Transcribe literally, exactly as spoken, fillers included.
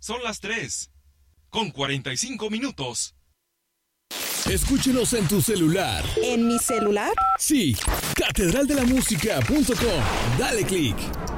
Son las tres, con cuarenta y cinco minutos. Escúchenos en tu celular. ¿En mi celular? Sí, catedral de la música punto com. Dale click.